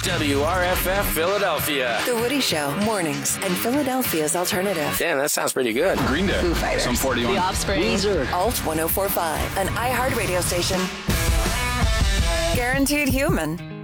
WRFF Philadelphia. The Woody Show, mornings, and Philadelphia's alternative. Damn, that sounds pretty good. Green Day. Foo Fighters. Some 41. The Offspring. Alt 104.5, an iHeart radio station. Guaranteed human.